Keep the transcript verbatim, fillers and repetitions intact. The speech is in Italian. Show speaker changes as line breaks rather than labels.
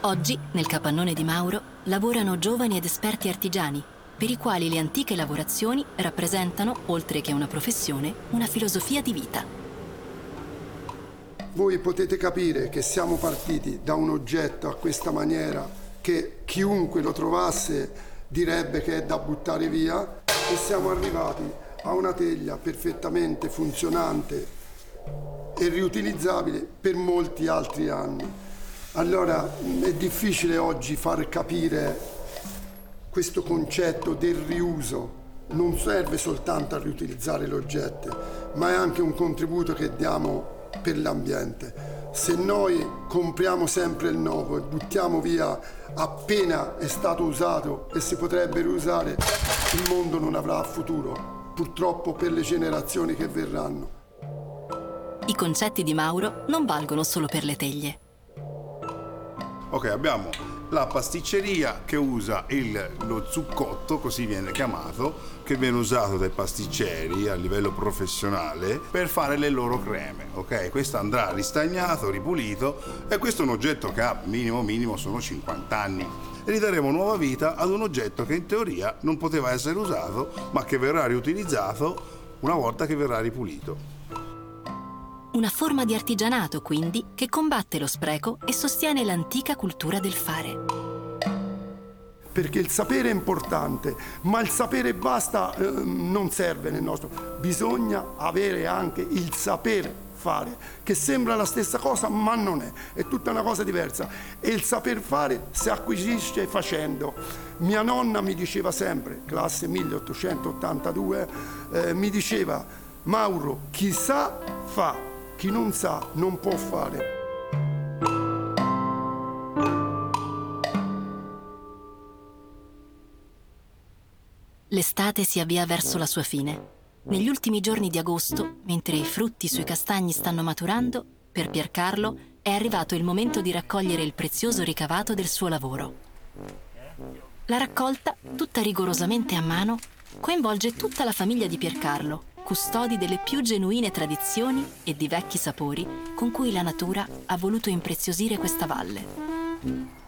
Oggi, nel capannone di Mauro, lavorano giovani ed esperti artigiani, per i quali le antiche lavorazioni rappresentano, oltre che una professione, una filosofia di vita.
Voi potete capire che siamo partiti da un oggetto a questa maniera che chiunque lo trovasse direbbe che è da buttare via, e siamo arrivati a una teglia perfettamente funzionante e riutilizzabile per molti altri anni. Allora è difficile oggi far capire questo concetto del riuso. Non serve soltanto a riutilizzare l'oggetto, ma è anche un contributo che diamo per l'ambiente. Se noi compriamo sempre il nuovo e buttiamo via appena è stato usato e si potrebbe riusare, il mondo non avrà futuro, purtroppo, per le generazioni che verranno.
I concetti di Mauro non valgono solo per le teglie.
Ok, abbiamo la pasticceria che usa il, lo zucchotto, così viene chiamato, che viene usato dai pasticceri a livello professionale per fare le loro creme, ok? Questo andrà ristagnato, ripulito, e questo è un oggetto che ha minimo minimo sono cinquanta anni. E ridaremo nuova vita ad un oggetto che in teoria non poteva essere usato, ma che verrà riutilizzato una volta che verrà ripulito.
Una forma di artigianato, quindi, che combatte lo spreco e sostiene l'antica cultura del fare.
Perché il sapere è importante, ma il sapere basta eh, non serve nel nostro. Bisogna avere anche il sapere fare, che sembra la stessa cosa, ma non è. È tutta una cosa diversa. E il saper fare si acquisisce facendo. Mia nonna mi diceva sempre, classe milleottocentottantadue, eh, mi diceva: Mauro, chi sa fa, chi non sa non può fare.
L'estate si avvia verso la sua fine. Negli ultimi giorni di agosto, mentre i frutti sui castagni stanno maturando, per Piercarlo è arrivato il momento di raccogliere il prezioso ricavato del suo lavoro. La raccolta, tutta rigorosamente a mano, coinvolge tutta la famiglia di Piercarlo, custodi delle più genuine tradizioni e di vecchi sapori con cui la natura ha voluto impreziosire questa valle.